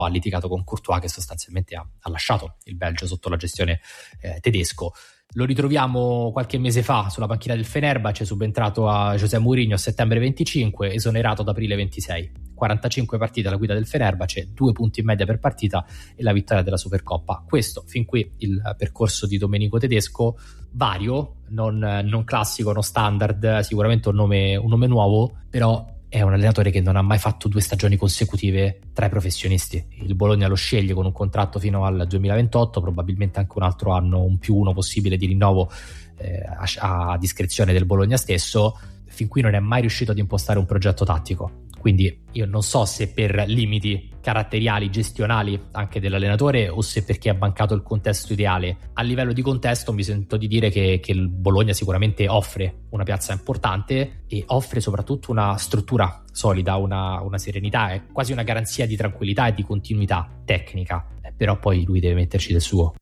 ha litigato con Courtois, che sostanzialmente ha lasciato il Belgio sotto la gestione tedesco. Lo ritroviamo qualche mese fa sulla panchina del Fenerbahce, subentrato a José Mourinho a settembre 25, esonerato ad aprile 26. 45 partite alla guida del Fenerbahce, 2 punti in media per partita e la vittoria della Supercoppa. Questo fin qui il percorso di Domenico Tedesco, vario, non classico, non standard, sicuramente un nome nuovo, però è un allenatore che non ha mai fatto 2 stagioni consecutive tra i professionisti. Il Bologna lo sceglie con un contratto fino al 2028, probabilmente anche un altro anno, un +1 possibile di rinnovo a discrezione del Bologna stesso. Fin qui non è mai riuscito ad impostare un progetto tattico. Quindi io non so se per limiti caratteriali, gestionali anche dell'allenatore, o se perché è mancato il contesto ideale. A livello di contesto mi sento di dire che il Bologna sicuramente offre una piazza importante e offre soprattutto una struttura solida, una serenità, è quasi una garanzia di tranquillità e di continuità tecnica, però poi lui deve metterci del suo.